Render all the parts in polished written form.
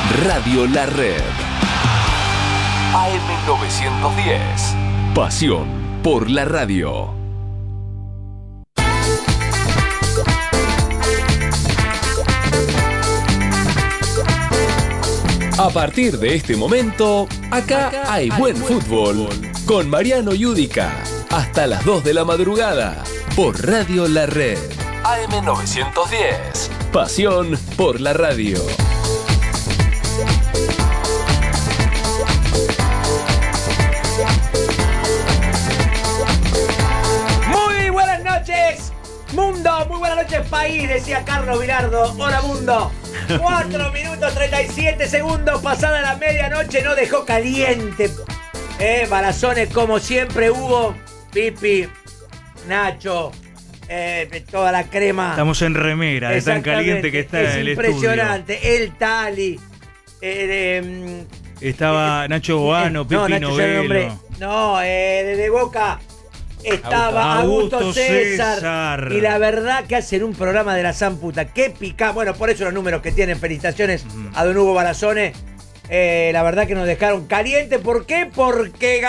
Radio La Red. AM910. Pasión por la radio. A partir de este momento, acá hay buen fútbol. Con Mariano Yudica. Hasta las 2 de la madrugada. Por Radio La Red. AM910. Pasión por la radio. Muy buenas noches, mundo. Muy buenas noches, país, decía Carlos Vilardo. Hola, mundo. 4 minutos 37 segundos pasada la medianoche. No dejó caliente. Balazones como siempre hubo. Pipi, Nacho, toda la crema. Estamos en remera, de tan caliente que está el estudio. Es impresionante. El Tali. Estaba Nacho Boano, Pipi Novelo. No, desde Boca estaba Augusto César. Y la verdad que hacen un programa de la zamputa. Qué pica. Bueno, por eso los números que tienen. Felicitaciones a don Hugo Balazones. La verdad que nos dejaron caliente. ¿Por qué? Porque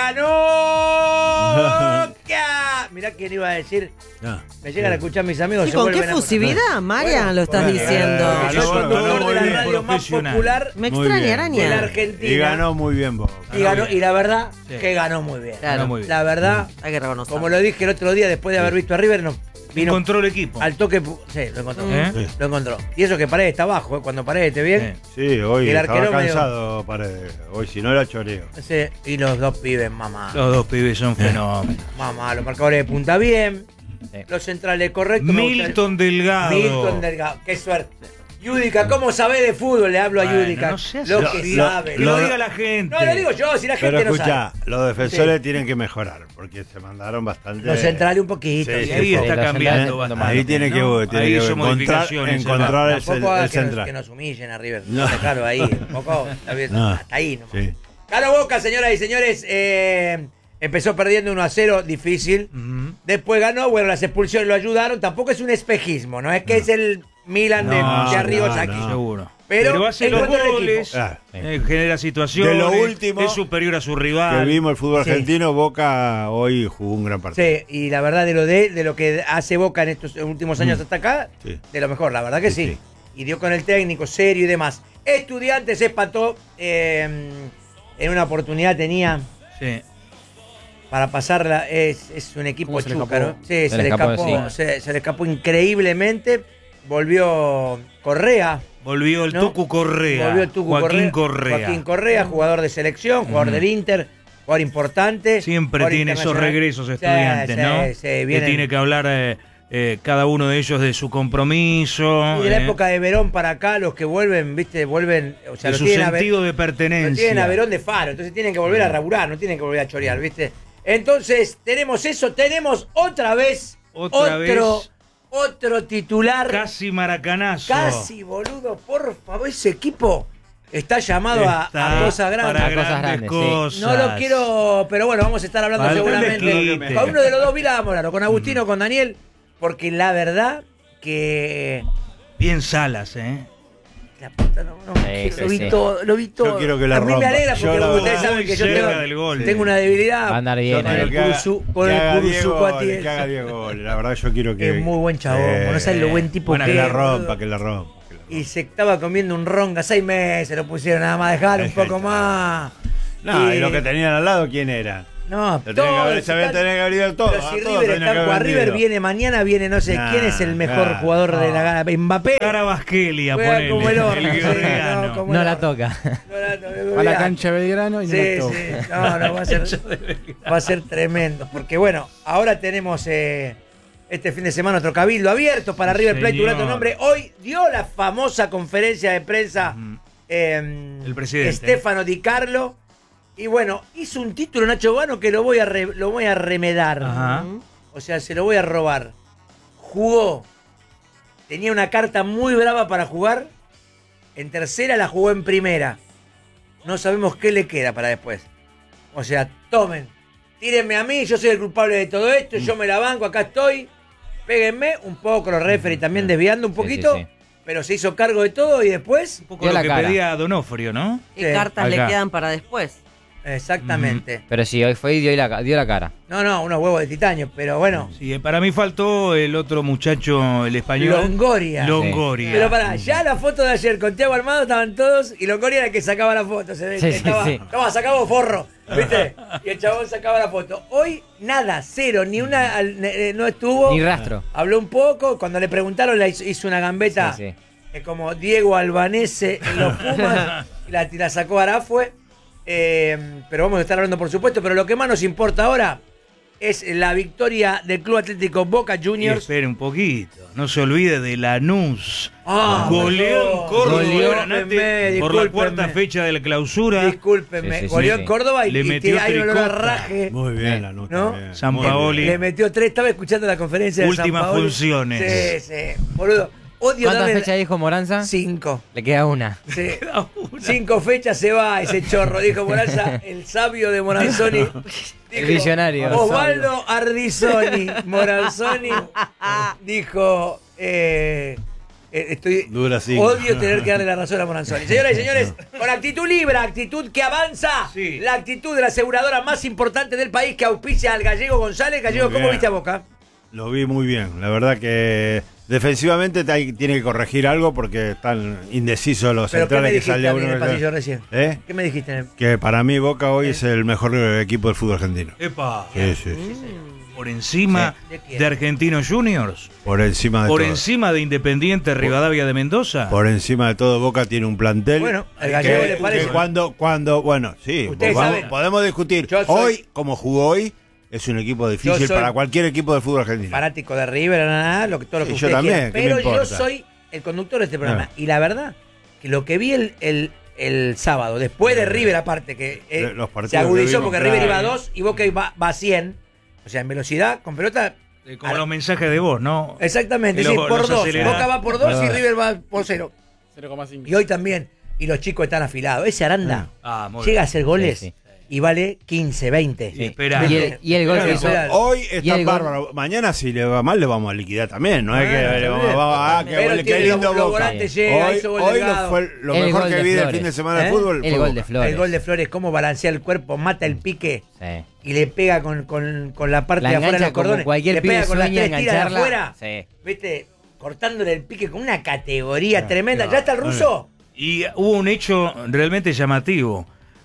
ganó. Mirá quién iba a decir. Me llegan a escuchar mis amigos. ¿Y con qué fusividad, Marian, lo estás diciendo? Yo soy conductor de la radio más popular. Me extraña, Araña. De la Argentina. Y ganó muy bien vos. Y la verdad que ganó muy bien. Claro. Muy bien. La verdad, Hay que reconocer. como lo dije el otro día, después de haber visto a River, vino Encontró el equipo. al toque. Sí, lo encontró. ¿Eh? Lo encontró. Y eso que Paredes está abajo, cuando Paredes esté bien. Sí, hoy El estaba arquero medio- cansado Paredes. Hoy si no era choreo. Sí, y los dos pibes, mamá. Los dos pibes son fenómenos. Mamá, los marcadores de punta bien. Los centrales correctos. Milton Delgado. Milton Delgado. Qué suerte. Yudica, ¿cómo sabe de fútbol? Le hablo a Bueno, Yudica. no seas Lo así. que sabe. Que lo diga la gente. No, lo digo yo, si la Pero gente no escucha, sabe. los defensores tienen que mejorar, porque se mandaron bastante. Los centrales un poquito. Sí, Y sí, ahí está los cambiando centrales, bastante. Ahí tiene que, ¿no? tiene Ahí que hizo encontrar modificaciones. el, Tampoco haga el central. que nos humillen a River. No. No. Claro, ahí. Un poco, está bien, No. hasta ahí nomás. Sí. Claro, Boca, señoras y señores. Empezó perdiendo 1-0, difícil. Después ganó, bueno, las expulsiones lo ayudaron. Tampoco es un espejismo, no es que es el Milan de arriba aquí. Seguro. Pero hace los encontró el goles, equipo. genera situaciones, De lo último es superior a su Que rival. vimos el fútbol Sí. argentino, Boca hoy jugó un gran partido. Sí, y la verdad de lo que hace Boca en estos últimos años hasta acá, Sí. de lo mejor, la verdad que sí. Sí. Y dio con el técnico, serio y demás. Estudiantes empató, en una oportunidad tenía Sí. para pasarla, es un equipo Se le chúcaro. escapó. Sí, se le escapó, sí. se le escapó increíblemente. Volvió Correa. Volvió el ¿No? Tucu Correa. Volvió el Tucu Joaquín Correa. Joaquín Correa, jugador de selección, jugador del Inter, jugador importante. Siempre jugador tiene esos internacional. regresos Sí, estudiantes, sí, ¿no? sí, que vienen- tiene que hablar cada uno de ellos de su compromiso. Y de la época de Verón para acá, los que vuelven, viste, vuelven, o sea, de lo su tienen, sentido de lo pertenencia. tienen a Verón de Faro, entonces tienen que volver a laburar, no tienen que volver a chorear, viste. Entonces, tenemos eso, tenemos otra vez otro titular. Casi maracanazo. Casi, boludo, por favor, ese equipo está llamado a cosas grandes. Para A cosas grandes grandes, sí. cosas. No lo quiero, pero bueno, vamos a estar hablando Falta seguramente desquite. con uno de los dos. Vila, vamos a hablar, o con Agustino o con Daniel, porque la verdad que Bien Salas, la puta no, Sí, lo vi sí. todo, lo vi todo. Yo quiero que la a mí me rompa. alegra Yo porque la ustedes verdad, saben que yo muy cerca del gol. tengo una debilidad. Va a andar bien. Con el Que haga- con que el haga 10 Curuzú goles, Cuatiel. que haga 10 goles. La verdad yo quiero que... Es muy buen chabón, no sabes lo buen tipo buena que Que la es, rompa, boludo. que la rompa. Y se estaba comiendo un ronga 6 meses, lo pusieron nada más, dejar un poco más. No, y lo que tenían al lado, ¿quién era? No, Lo tenían que haber, se había tenido que haber ido todo. Pero si a todos River tenían que está haber a River vendido. viene mañana, viene no sé Nah, quién es el mejor nah, jugador de la gana. Mbappé. Carabasquelia, Juega ponele. como el orto, sí, georgiano. no, como No el la orto. toca. A la cancha de Belgrano y no Sí, la toca. sí, no, va a ser tremendo. Porque bueno, ahora tenemos este fin de semana otro cabildo abierto para River Plate, Señor. tu nombre. Hoy dio la famosa conferencia de prensa El presidente. Stefano Di Carlo. Y bueno, hizo un título Nacho Boano que lo voy a remedar. Ajá. O sea, se lo voy a robar. Jugó. Tenía una carta muy brava para jugar. En tercera la jugó en primera. No sabemos qué le queda para después. O sea, tomen. Tírenme a mí, yo soy el culpable de todo esto. Yo me la banco, acá estoy. Péguenme un poco los referees también desviando un Sí, poquito. sí, sí. pero se hizo cargo de todo y después... Un poco Dio lo la que cara. pedía Donofrio, ¿no? ¿Qué cartas Acá. le quedan para después? Exactamente. Pero sí, hoy fue y dio la cara. No, unos huevos de titanio, pero bueno. Sí, para mí faltó el otro muchacho, el español. Longoria. Longoria. Pero pará, ya la foto de ayer con Thiago Armado estaban todos y Longoria era el que sacaba la foto. Toma, sacamos forro, ¿viste? Y el chabón sacaba la foto. Hoy nada, cero, ni una, no estuvo. Ni rastro. Habló un poco, cuando le preguntaron hizo una gambeta Sí. como Diego Albanese en los Pumas, la sacó Arafue. Pero vamos a estar hablando por supuesto, pero lo que más nos importa ahora es la victoria del Club Atlético Boca Y Juniors. espere un poquito, no se olvide de Lanús. Ah, Goleó en perdón. Córdoba Discúlpenme, por la cuarta fecha de la clausura. Discúlpenme, Sí, sí, goleó sí. en Córdoba y Le metió hay un olor a tricota. raje. Muy bien la nota. ¿No? Bien. San Muy bien. Paoli. Le metió 3, estaba escuchando la conferencia de Últimas San Paoli. funciones. Sí, boludo. Odio ¿Cuántas darle fechas dijo Moranza? 5. Le queda una. Sí. 5 fechas se va ese chorro, dijo Moranza, el sabio de Moranzoni. Dijo, El visionario. Osvaldo Ardizoni, Moranzoni, dijo, Dura sí. odio tener que darle la razón a Moranzoni. Señoras y señores, con actitud Libra, actitud que avanza, Sí. la actitud de la aseguradora más importante del país que auspicia al Gallego González. Gallego, Muy ¿cómo bien. viste a Boca? Lo vi muy bien. La verdad que defensivamente tiene que corregir algo porque están indecisos los ¿Pero qué me centrales que dijiste sale a mí en uno. el pasillo recién? ¿Eh? ¿Qué me dijiste en el... Que para mí Boca hoy es el mejor equipo del fútbol argentino. Epa, Sí, sí, sí. por encima Sí. ¿De quién? de Argentinos Juniors, Por encima de por todo. encima de Independiente Rivadavia de Mendoza. Por encima de todo, Boca tiene un plantel. Bueno, al Gallego le parece. que bueno, sí, Ustedes saben. podemos discutir. Yo soy- Hoy, como jugó hoy, es un equipo difícil Yo soy- para cualquier equipo del fútbol argentino. fanático de River, todo lo que Sí, usted yo también, quiera. ¿qué me Pero yo importa? soy el conductor de este programa. Ah. Y la verdad, que lo que vi el sábado, después de River aparte, que Los partidos se agudizó que vimos, porque River claro. iba a 2 y Boca va a 100. O sea, en velocidad, con pelota. Como los mensajes de vos, ¿no? Exactamente, Y sí, los por 2. acelerados. Boca va por 2 y River va por 0. 0,5. Y hoy también. Y los chicos están afilados. Ese Aranda Ah, muy llega a bien. hacer goles Sí, sí. y vale 15, 20. Sí, espera. Y el gol que hizo. Hoy Y está el gol- bárbaro. Mañana, si le va mal, le vamos a liquidar también. No es que Bueno, le vamos está a. Pero Qué tiene lindo los Boca. volantes, llega, Hoy, hizo gol hoy delgado. fue lo El mejor gol que de vi del Flores. fin de semana ¿Eh? de fútbol. El fue gol Boca. de Flores. El gol de Flores, cómo balancea el cuerpo, mata el pique Sí. y le pega con la parte La de afuera de engancha los cordones. como cualquier le pega pibe con las sueña 3 tiras de engancharla. afuera. Sí. ¿Viste? Cortándole el pique con una categoría tremenda. ¿Ya está el ruso? Y hubo un hecho realmente llamativo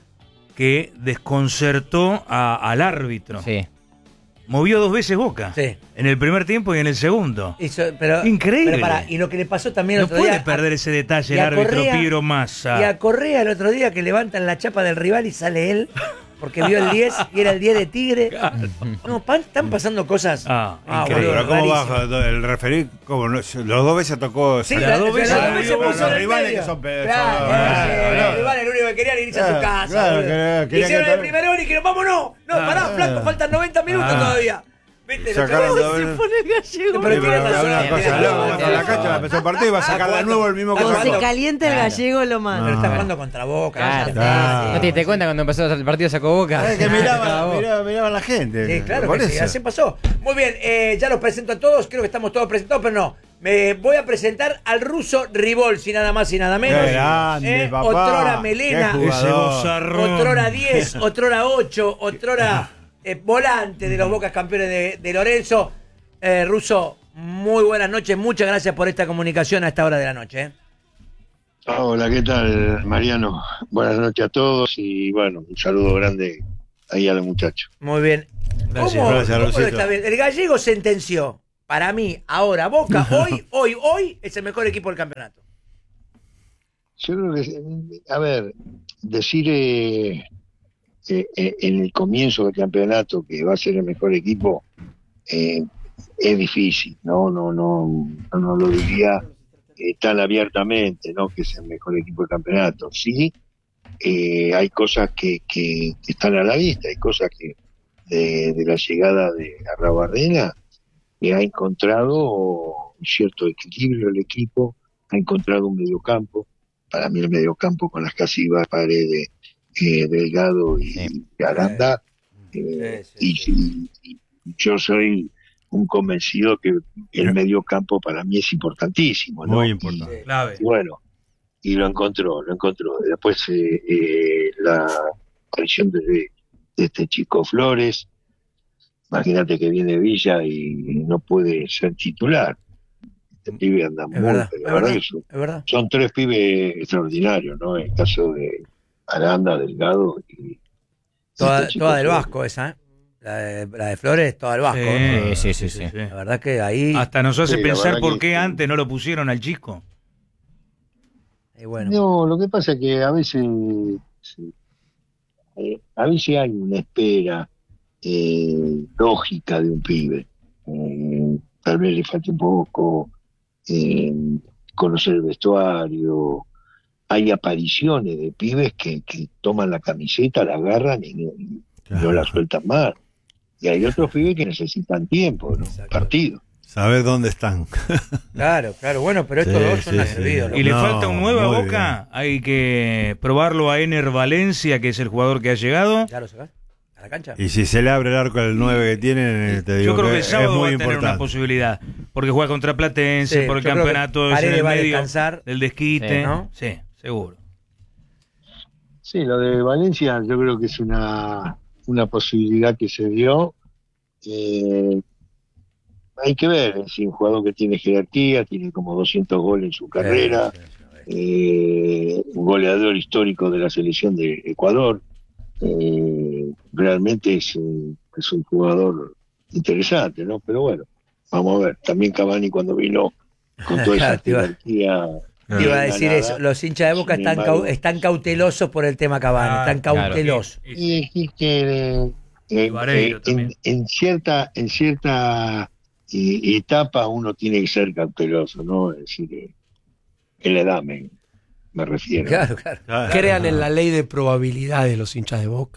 que desconcertó al árbitro. Sí. Movió 2 veces Boca. Sí. En el primer tiempo y en el segundo. Pero, Increíble. Pero pará, y lo que le pasó también el No otro puede día. perder ese detalle y el a árbitro Correa- Piero Y a Massa. Correa el otro día que levantan la chapa del rival y sale él. Porque vio el 10 y era el 10 de Tigre. No, están pasando cosas. Increíble. boludo, Pero ¿cómo rarísimo. baja el referí? ¿Cómo no? Los 2 veces tocó. Sí, Las dos veces las lo veces vio, puso los en el rivales medio. que son Claro, claro. el rival el único que quería irse a su Claro, casa. claro, boludo. quería Hicieron que el tal- primer gol y dijeron, vámonos. No, pará, flaco, faltan 90 minutos todavía. ¿Viste? Sacaron Lo dos que- veces. Pero Pero tiene razón, una tiene cosa razón. loca, la cancha la empezó el partido y va a sacar de nuevo el mismo que Cuando se sacó. calienta el gallego lo manda. Pero está jugando contra Boca. Claro. ya Claro. ¿No te diste cuenta cuando empezó el partido sacó Boca? Es que Acabó. miraba la gente. Sí, claro Por que sí, eso. así pasó. Muy bien, ya los presento a todos, creo que estamos todos presentados, pero no. Me voy a presentar al ruso Rivolsi, nada más y nada menos. Qué grande, papá. Otrora Melena, Qué Ese jugador. bozarrón. otrora 10, otrora 8, otrora volante de los Bocas campeones de Lorenzo. Ruso, muy buenas noches, muchas gracias por esta comunicación a esta hora de la noche. Hola, ¿qué tal, Mariano? Buenas noches a todos y bueno, un saludo grande ahí a los muchachos. Muy bien. Gracias, ¿Cómo gracias, lo Rusito. está viendo? El gallego sentenció. Para mí, ahora, Boca, hoy es el mejor equipo del campeonato. Yo creo que, a ver, decir en el comienzo del campeonato que va a ser el mejor equipo es difícil, no lo diría tan abiertamente, ¿no? Que es el mejor equipo del campeonato. Sí, hay cosas que están a la vista, hay cosas que de la llegada de Arrabardena que ha encontrado un cierto equilibrio el equipo, ha encontrado un mediocampo, para mí el mediocampo con las casivas Paredes, Delgado y Aranda, y yo soy un convencido que el mediocampo para mí es importantísimo, ¿no? Muy importante. Clave. Y bueno, y lo encontró. Después la aparición de este chico Flores, imagínate que viene Villa y no puede ser titular. Este pibe anda muy, verdad, la es verdad verdad, que es verdad. son tres pibes extraordinarios, ¿no? En el caso de Aranda, Delgado y Toda este chico del Flores. Vasco esa, ¿eh? La de Flores, toda del Vasco. Sí. La verdad que ahí... Hasta nos hace Sí, la pensar verdad por que- qué antes no lo pusieron al chico. y bueno. No, lo que pasa es que a veces hay una espera lógica de un pibe. Tal vez le falte un poco conocer el vestuario. Hay apariciones de pibes que toman la camiseta, la agarran y no la sueltan más. Y hay otros pibes que necesitan tiempo, ¿no? Exacto. Partido. Saber dónde están. Claro, bueno, pero estos Sí, dos son sí, atrevidos. sí. ¿no? Y le No, falta un 9 a muy Boca. Hay que probarlo a Ener Valencia, que es el jugador que ha llegado. ¿Ya lo sacás? ¿A la cancha? Y si se le abre el arco al 9 que tienen, te digo Yo creo que el es sábado va muy a tener una importante. posibilidad. Porque juega contra Platense, Sí, por el yo creo que campeonato, es en Paredes el va a medio descansar. del desquite. Sí, ¿no? Sí, seguro. Sí, lo de Valencia yo creo que es una posibilidad que se dio. Hay que ver, es un jugador que tiene jerarquía, tiene como 200 goles en su carrera, un goleador histórico de la selección de Ecuador. Realmente es un jugador interesante, ¿no? Pero bueno, vamos a ver. También Cavani cuando vino con toda esa Claro, te iba- jerarquía. Te iba a bien decir ganada. eso, los hinchas de Boca Sin están, embargo- están cautelosos por el tema Cavani, están claro. cautelosos. Y es que Vareiro también. en cierta etapa uno tiene que ser cauteloso, ¿no? Es decir, en la edad me refiero. Claro. Claro. Crean en la ley de probabilidades los hinchas de Boca.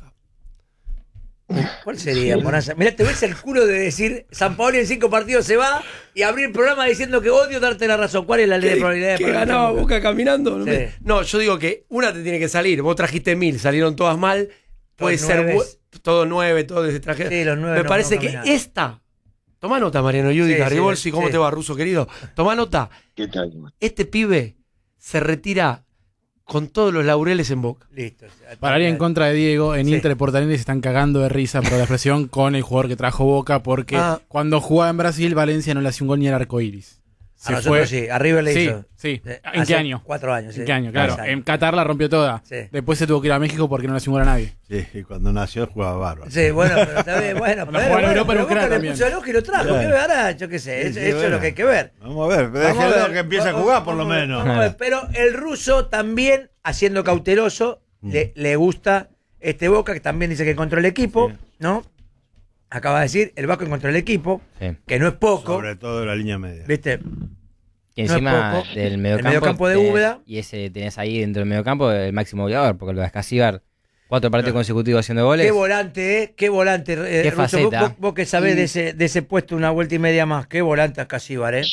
¿Cuál sería, Monaza? Mirá, te ves el culo de decir San Paolo en 5 partidos se va y abrir el programa diciendo que odio darte la razón. ¿Cuál es la ley de probabilidades? ¿Que para ganaba Boca? Boca caminando? Sí. No, yo digo que una te tiene que salir. Vos trajiste 1000, salieron todas mal. Puede Todos ser nueves. todo 9, todo desde extranjero. Sí, los 9 Me no- parece no que caminaron. esta. Toma nota, Mariano Yudica, Sí, Ribolsi, ¿cómo sí. te va, Ruso querido? Toma nota. ¿Qué tal? Este pibe se retira con todos los laureles en Boca. Listo. Para ir en contra de Diego, en Sí. Inter y Portanelli se están cagando de risa por la expresión con el jugador que trajo Boca, porque Ah. cuando jugaba en Brasil, Valencia no le hacía un gol ni al arco iris. A nosotros sí, a River le Sí, hizo. sí. ¿En Hace qué año? 4 años. ¿En sí. qué año? Claro, 3 años. en Qatar la rompió toda. Sí. Después se tuvo que ir a México porque no le hacía un gol a nadie. Sí, y cuando nació jugaba bárbaro. Sí, bueno, pero está bien, bueno, Cuando jugaba en Europa era un Boca crack le también. puso el ojo y lo trajo, Claro. ¿qué me hará? Yo qué sé, Sí, eso sí, es bueno. lo que hay que ver. Vamos a ver, Vamos a déjenlo ver, que empiece a vamos- jugar por lo vamos a ver, menos. vamos a ver. Pero el ruso también, haciendo cauteloso, le gusta este Boca, que también dice que encontró el equipo, Sí. ¿no? Acaba de decir, el Vasco encontró el equipo, Sí. que no es poco, Sobre todo la línea media. ¿viste? Y No es encima poco. del El mediocampo. mediocampo de tenés- Úbeda. Y ese tenés ahí dentro del mediocampo el máximo goleador, porque lo de Escasíbar, 4 partidos consecutivos haciendo goles. Qué volante, ¿eh? Qué volante, Qué Russo. faceta. Vos que sabés de ese puesto una vuelta y media más, qué volante a Casíbar, ¿eh?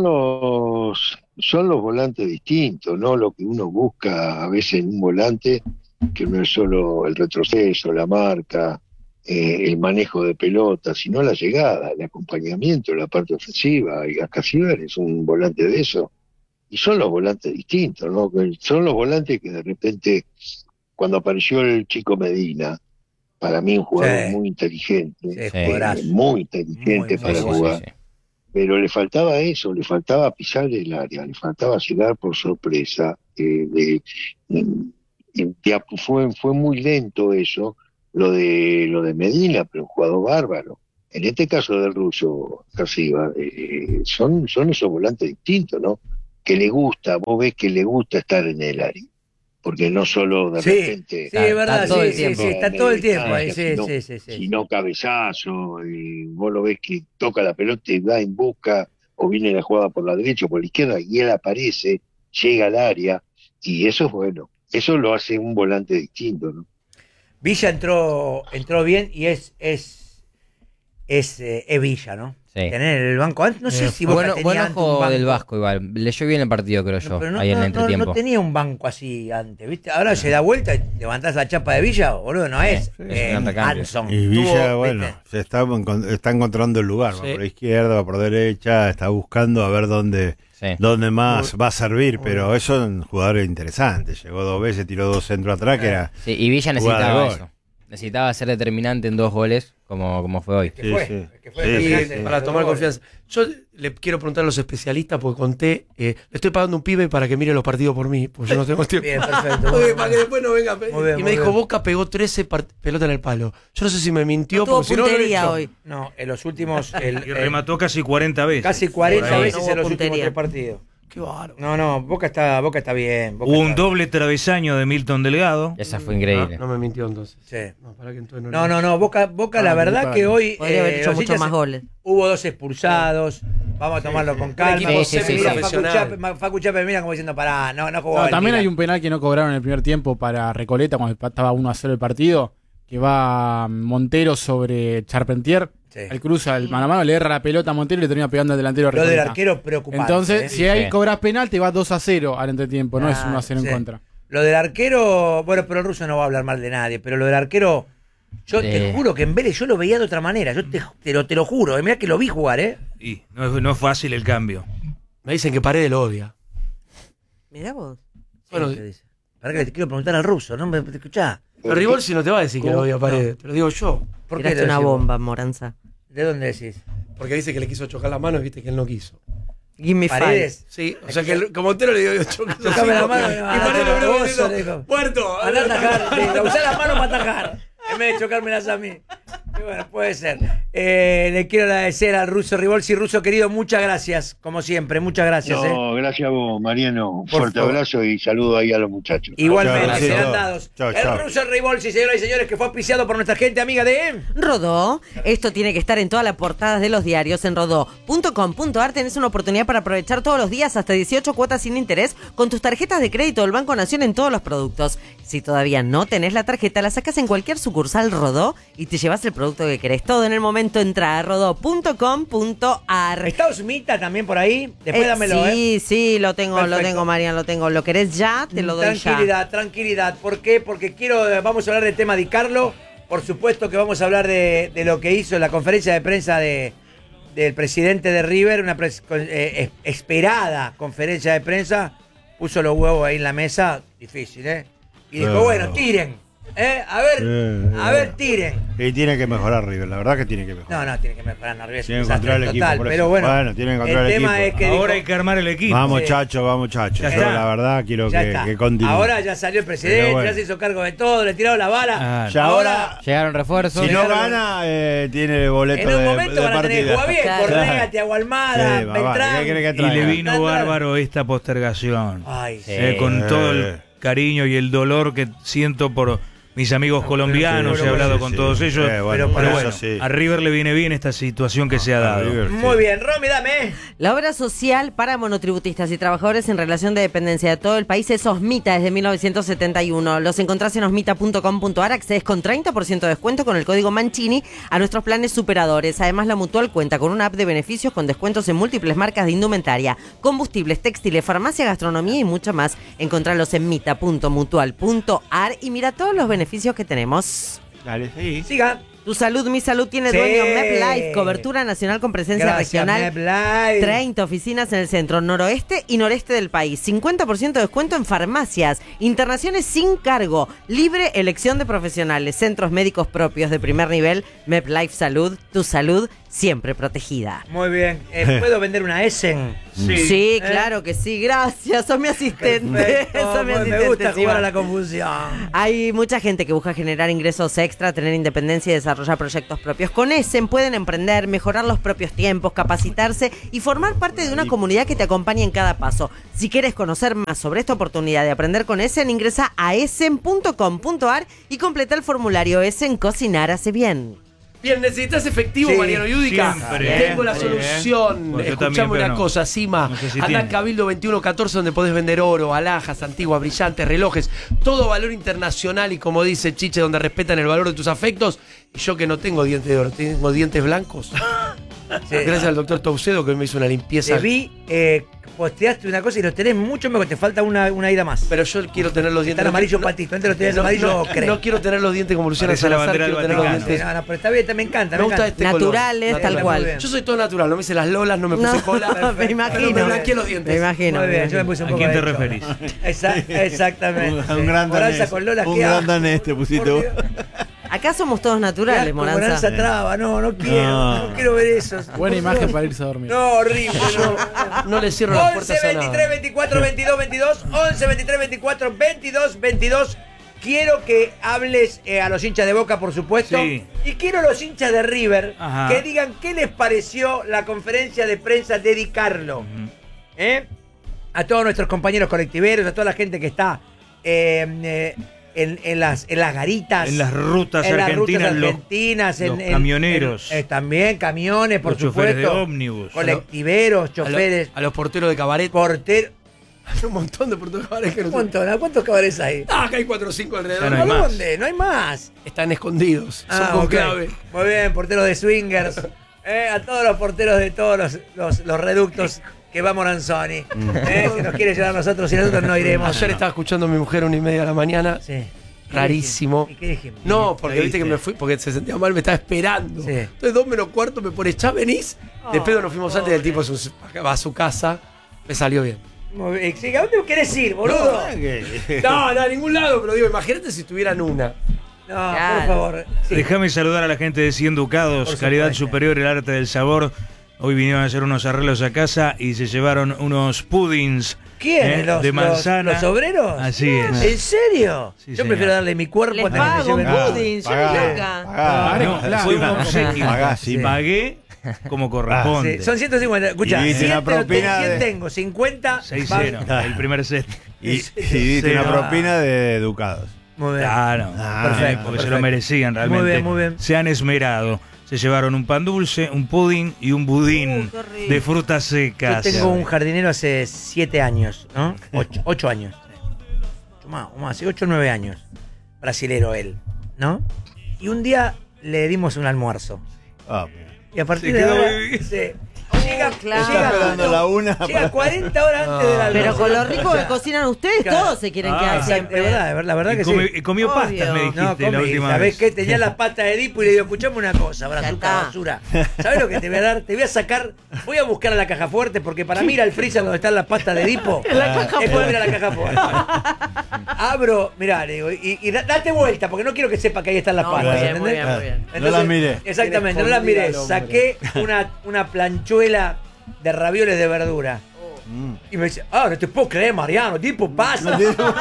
Son los volantes distintos, ¿no? Lo que uno busca a veces en un volante, que no es solo el retroceso, la marca, el manejo de pelota, sino la llegada, el acompañamiento, la parte ofensiva. Y Casíbar es un volante de eso. Y son los volantes distintos, ¿no? Son los volantes que de repente, cuando apareció el Chico Medina, para mí un jugador Sí. muy inteligente, Sí, jugadorazo. muy inteligente Muy, para Sí, sí, jugar. sí, sí. Pero le faltaba eso, le faltaba pisar el área, le faltaba llegar por sorpresa. Fue muy lento eso, lo de Medina, pero un jugador bárbaro. En este caso del ruso, Casiva, son esos volantes distintos, ¿no? Que le gusta, vos ves que le gusta estar en el área. Porque no solo de Sí, repente... sí, es verdad, Está todo sí, el sí, tiempo. sí, está todo el tiempo ahí, sí, Sino- sí, sí, sí. sino cabezazo, y vos lo ves que toca la pelota y va en busca, o viene la jugada por la derecha o por la izquierda, y él aparece, llega al área, y eso es bueno, eso lo hace un volante distinto, ¿no? Villa entró bien y es es Villa, ¿no? Sí. Tener el banco. No sé si Boca tenía buen antes un ojo banco. del Vasco igual. Leyó bien el partido, creo yo, Pero ahí en el entretiempo. no tenía un banco así antes, ¿viste? Ahora se da vuelta y levantás la chapa de Villa, boludo, no es. es un atacante. Hanson. Y Villa, Tuvo, bueno, ¿viste? se está encontrando el lugar. Va Sí. por la izquierda, va por derecha, está buscando a ver dónde más va a servir. Pero eso es un jugador interesante. Llegó 2 veces, tiró 2 centros atrás, que era. Sí, y Villa jugada de necesitaba gol. eso. Necesitaba ser determinante en 2 goles, como fue hoy. Que fue, Sí. que fue Sí, determinante. Para tomar confianza. Yo le quiero preguntar a los especialistas porque conté, le estoy pagando un pibe para que mire los partidos por mí, porque yo no tengo tiempo. Bien, perfecto. Oye, para que después no venga. Muy bien, Y me muy dijo, bien. Boca pegó 13 pelotas en el palo. Yo no sé si me mintió, No tuvo porque si no lo he puntería hecho. hoy. No, en los últimos. Y remató casi 40 veces. Casi 40 Por ahí. veces No hubo en los últimos puntería. 3 partidos. Qué bárbaro. No, Boca está bien. Boca Hubo un está- doble travesaño de Milton Delgado. Esa fue increíble. No me mintió entonces. Sí. No, para que entonces No, Boca la verdad Boca que hoy. Podría haber hecho los muchos hinchas- más goles. Hubo 2 expulsados. Vamos a tomarlo con calma. equipo Sí, sí, sí, Mira, sí. Facu Chape mira como diciendo, pará, no jugó. No, el también Milan. hay un penal que no cobraron en el primer tiempo para Recoleta cuando estaba 1-0 el partido, que va Montero sobre Charpentier. Sí. Él cruza el mano a mano, le erra la pelota a Montero y le termina pegando al delantero a Lo del Recoleta. arquero preocupante. Entonces, si ahí Sí. cobras penal, te va 2-0 al entretiempo, no es 1-0 sí. en contra. Lo del arquero, bueno, pero el ruso no va a hablar mal de nadie, pero lo del arquero, yo te juro que en Vélez yo lo veía de otra manera, yo te lo juro, mirá que lo vi jugar, Y no es fácil el cambio. Me dicen que Paredes lo odia. Mirá vos. Bueno, ¿Qué te dice? Pará que te quiero preguntar al ruso, ¿no? ¿Me escuchás? pero Rivolsi no te va a decir que lo odia a Paredes, te lo digo yo. ¿Por qué Tiraste te una decís? bomba, Moranza. ¿De dónde decís? Porque dice que le quiso chocar la mano y viste que él no quiso. Give me five. ¿Paredes? Sí, o sea que como Montero le digo, chocame Chocame la mano, y Paredes lo vos, miró diciendo, le dijo. ¡muerto! Andá a atajar, sí, usá las manos para atajar, en vez de chocármelas a mí. Y bueno, puede ser. Le quiero agradecer al ruso Rivolsi. Ruso querido, muchas gracias, como siempre, muchas gracias. No, gracias a vos, Mariano. Un Por fuerte favor. abrazo y saludo ahí a los muchachos. Igualmente, Chao, serán chao. dados. Chao, El chao. ruso Rivolsi, señoras y señores, que fue auspiciado por nuestra gente amiga de... Rodó, esto tiene que estar en todas las portadas de los diarios. En rodó.com.ar tenés una oportunidad para aprovechar todos los días hasta 18 cuotas sin interés con tus tarjetas de crédito del Banco Nación en todos los productos. Si todavía no tenés la tarjeta, la sacás en cualquier sucursal Rodó y te llevas el producto que querés. Todo en el momento, entra a rodó.com.ar. ¿Está Osmita también por ahí? Después dámelo, Sí, lo tengo, Perfecto. Marian, lo tengo. ¿Lo querés ya? Te lo doy ya. Tranquilidad. ¿Por qué? Porque vamos a hablar del tema de Carlo. Por supuesto que vamos a hablar de lo que hizo en la conferencia de prensa del presidente de River, una esperada conferencia de prensa. Puso los huevos ahí en la mesa, difícil, ¿eh? Y dijo, bueno, tiren. A ver, tiren. Y tiene que mejorar River, la verdad que tiene que mejorar. No, tiene que mejorar. River es un Tiene que desastre encontrar el equipo, total, por eso. pero bueno, Tiene que encontrar el tema equipo. es que Ahora dijo- hay que armar el equipo. Vamos, Sí. muchachos, vamos, muchachos. Ya Yo está. la verdad quiero Ya que está. continúe. Ahora ya salió el presidente, Pero bueno. ya se hizo cargo de todo, le tiraron la bala. Ah, Ya ahora, Llegaron refuerzos. si no Llegaron- gana, tiene boleto En un de, momento de van a tener que partida. jugar bien. Claro. Correa, Thiago Almada, Sí, va, Beltrán. ¿qué querés que Y traiga? le vino Tendrá- bárbaro esta postergación. Ay, sí. Con todo el cariño y el dolor que siento por mis amigos colombianos, he hablado con todos ellos. Bueno, pero por bueno, eso sí. A River le viene bien esta situación que se ha dado. River, sí. Muy bien, Romy, dame. La obra social para monotributistas y trabajadores en relación de dependencia de todo el país es Osmita desde 1971. Los encontrás en osmita.com.ar, accedes con 30% de descuento con el código Mancini a nuestros planes superadores. Además, la Mutual cuenta con una app de beneficios con descuentos en múltiples marcas de indumentaria, combustibles, textiles, farmacia, gastronomía y mucho más. Encontralos en mita.mutual.ar y mira todos los beneficios que tenemos. Dale, sí. Siga. Tu salud, mi salud tiene Sí. dueño. MepLife, cobertura nacional con presencia Gracias, regional. MepLife. 30 oficinas en el centro, noroeste y noreste del país. 50% de descuento en farmacias. Internaciones sin cargo. Libre elección de profesionales. Centros médicos propios de primer nivel. MepLife Salud. Tu salud siempre protegida. Muy bien. ¿Puedo vender una Essen? Sí, claro que sí. Gracias. Sos mi asistente. Perfecto. Sos mi asistente. Me gusta sí, jugar va. a la confusión. Hay mucha gente que busca generar ingresos extra, tener independencia y desarrollar proyectos propios. Con Essen pueden emprender, mejorar los propios tiempos, capacitarse y formar parte de una comunidad que te acompañe en cada paso. Si quieres conocer más sobre esta oportunidad de aprender con Essen, ingresa a essen.com.ar y completa el formulario Essen Cocinar Hace Bien. Bien, ¿necesitas efectivo, Sí, Mariano Yudica? siempre. Tengo la Bien, solución. Bueno, yo Escuchame también, pero una no. cosa, Sima. No sé si Andá tiene. en Cabildo 2114 donde podés vender oro, alhajas, antiguas, brillantes, relojes, todo valor internacional y como dice Chiche, donde respetan el valor de tus afectos. Y yo que no tengo dientes de oro, tengo dientes blancos. Sí. Gracias al doctor Taucedo que me hizo una limpieza. Te vi, posteaste una cosa y los tenés mucho mejor, te falta una ida más. Pero yo quiero tener los dientes. Están amarillo patito, antes los tenías amarillo crema. No quiero tener los dientes como Luciana Parece la Salazar, bandera quiero del tener los Vaticano. dientes. No, pero está bien, me encanta. Me gusta encanta. este color. Naturales, tal Natural. cual. Muy bien. Yo soy todo natural, no me hice las lolas, no me puse cola. me Pero imagino. me blanqueé los dientes. Me imagino. Muy bien, yo me puse un ¿A poco quién te de hecho. referís? Exactamente. Un gran Moranza danés. con Lola, Un ¿qué gran hago? danés te pusiste vos. Acá somos todos naturales, Moranza Moranza. traba, no quiero, No. no quiero ver eso. Buena Por imagen Dios. para irse a dormir. No, horrible, no. No le cierro las 11 puertas a 23 nada. 24 22 22 11 23 24 22 22. Quiero que hables a los hinchas de Boca, por supuesto. Sí. Y quiero a los hinchas de River Ajá. que digan qué les pareció la conferencia de prensa de Di Carlo. A todos nuestros compañeros colectiveros, a toda la gente que está en las garitas. En las rutas en las argentinas, rutas argentinas, los camioneros. También camiones, por Los choferes supuesto. de ómnibus. Colectiveros, choferes, A los porteros de cabaret. porteros. Hay un montón de porteros de cabaret que no Un montón, ¿a cuántos cabarets hay? acá hay 4 o 5 alrededor. Ya no hay ¿A más. dónde? No hay más. Están escondidos. Son con ok. clave. Muy bien, porteros de swingers. A todos los porteros de todos los reductos que va Moranzoni. Que nos quiere llevar a nosotros y nosotros no iremos. Ayer estaba escuchando a mi mujer 1:30 de la mañana. Sí. Rarísimo. ¿Y qué dijimos? No, porque ¿Qué viste que viste? me fui, porque se sentía mal, me estaba esperando. Sí. Entonces 2 menos cuarto me pone, ¿ya venís? De pedo nos fuimos antes, el tipo va a su casa. Me salió bien. Muy bien. Sí, ¿a dónde querés ir, boludo? No, a ningún lado, pero digo, imagínate si tuvieran una. No, Claro. por favor. Sí. Déjame saludar a la gente de 100 Ducados, Por calidad supuesto. superior, el arte del sabor. Hoy vinieron a hacer unos arreglos a casa y se llevaron unos puddings ¿Quién? de manzana. ¿Los obreros? Así es. ¿En serio? Sí, Yo señor. prefiero darle mi cuerpo Les antes que me pago un lleven Ah, pudding, yo pagá, ni loca. pagá. No, Claro. fue un obsequio. Pagá, sí. Pagué como corresponde. Sí, son 150. Escucha, Y diste 100 una propina 100 de- tengo, 50. 6-0, el primer set. Y diste una Sí. propina de educados. Muy bien. Claro, Perfecto, porque se perfecto. lo merecían realmente. Muy bien, muy bien. Se han esmerado. Se llevaron un pan dulce, un pudding y un budín qué rico. de frutas Yo secas. tengo un jardinero hace 7 años, ¿no? 8 años. Más, 8 o 9 años. Brasilero él, ¿no? Y un día le dimos un almuerzo. Ah, Y a partir Se de quedó ahora. ahí. Llega, claro. Está esperando la una. llega 40 horas antes del almuerzo. Pero con lo rico que cocinan ustedes, Claro. todos se quieren quedar Es siempre. verdad, la verdad Y que come- sí. y comió Obvio. pastas, me dijiste No, la comí, última ¿sabés vez. qué? Tenía la pata de Edipo y le digo, escuchame una cosa, brazuca, está. basura. ¿Sabés lo que te voy a dar? Te voy a sacar, voy a buscar a la caja fuerte, porque para mí ir al freezer donde están las pastas de Edipo es como ir a la caja fuerte. Abro, mirá, le digo, y date vuelta, porque no quiero que sepa que ahí están las No, pastas, muy bien, ¿entendés? muy bien. No las miré. Exactamente, no las miré. Respondí al Saqué una planchuela de ravioles de verdura. Y me dice, no te puedo creer, Mariano, tipo pasa.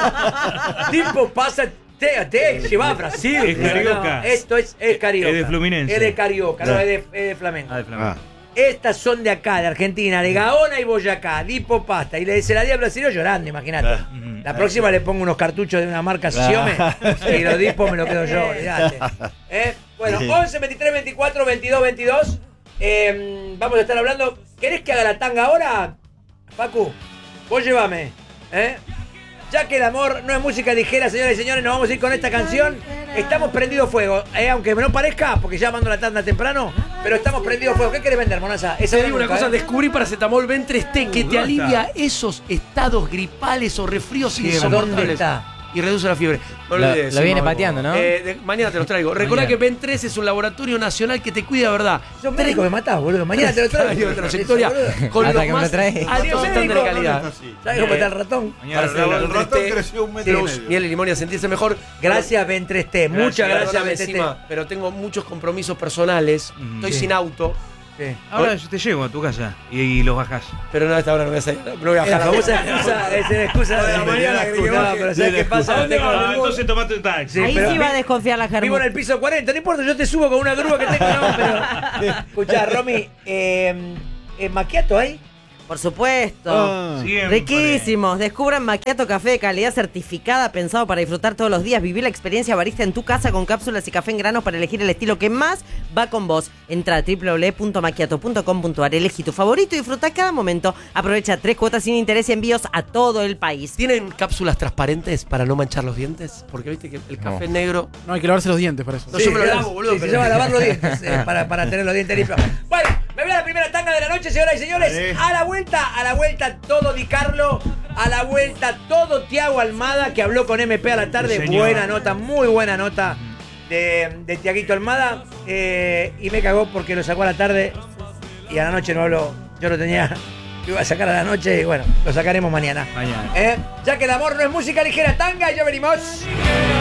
Tipo pasa, te lleva a Brasil. Es carioca. No, esto es carioca. Es de Fluminense. Es de carioca, no, es de Flamengo. Ah, de Flamengo. Estas son de acá, de Argentina, de Gaona y Boyacá, Dipo Pasta. Y se la di a brasileño llorando, imagínate. La próxima le pongo unos cartuchos de una marca Xiome y los Dipo me lo quedo yo, olvidate. Bueno, 11, 23, 24, 22, 22. Vamos a estar hablando. ¿Querés que haga la tanga ahora, Pacu? Vos llévame. Ya que el amor no es música ligera, señoras y señores, nos vamos a ir con esta canción. Estamos prendidos fuego, aunque no parezca, porque ya mando la tanda temprano, pero estamos prendidos fuego. ¿Qué querés vender, Monaza? Esa Te digo una nunca, cosa, descubrí paracetamol Ben3T que te ¿Dónde alivia esos estados gripales o resfríos insoportables. ¿Dónde está? Y reduce la fiebre. No Lo- olvides, lo viene no, pateando, ¿no? Mañana te los traigo. Recordá que Ben3 es un laboratorio nacional que te cuida de verdad. Sos médico, me matás, boludo. Mañana te lo traigo. De trayectoria con Hasta los que me más lo trae. altos estándares de calidad. ¿Sabes cómo está el ratón? Mañana Paracetamol El ratón Ben3T, creció 1,5 metros. plus miel y limón y a sentirse mejor. Gracias, Ben3T. Muchas gracias, Perdóname, Ben3T. Sima, pero tengo muchos compromisos personales. Estoy Sí. sin auto. Sí. Ahora yo te llevo a tu casa y los bajás. Pero no, a esta hora no voy a salir. No voy a Es la bajar. famosa excusa, es la excusa de la mañana que No, pero ¿sabes qué pasa? ¿A dónde Tengo- vas? entonces tomate un taxi. Sí, Ahí pero sí va a vi- desconfiar la Vivo Germu. en el piso 40, no importa, yo te subo con una grúa que tengo, no, pero... Escuchá, Romy, ¿macchiato hay? Por supuesto. Siempre. Riquísimos. Descubran Macchiato Café de calidad certificada, pensado para disfrutar todos los días. Vivir la experiencia barista en tu casa con cápsulas y café en granos para elegir el estilo que más va con vos. Entra a www.macchiato.com.ar, elegí tu favorito y disfruta cada momento. Aprovecha 3 cuotas sin interés y envíos a todo el país. ¿Tienen cápsulas transparentes para no manchar los dientes? Porque viste que el café negro... No, hay que lavarse los dientes para eso. No, yo me lo lavo, boludo. Sí, se llama lavar los dientes para tener los dientes limpios. Bueno, me voy a la primera tanga de la noche, señoras y señores. Dale. A la vuelta todo Di Carlo. A la vuelta todo Tiago Almada, que habló con MP a la tarde. Sí, señor. Buena nota, muy buena nota de Tiaguito Almada. Y me cagó porque lo sacó a la tarde y a la noche no habló. Yo lo tenía, lo iba a sacar a la noche y bueno, lo sacaremos mañana. Mañana. Ya que el amor no es música ligera, tanga y ya venimos.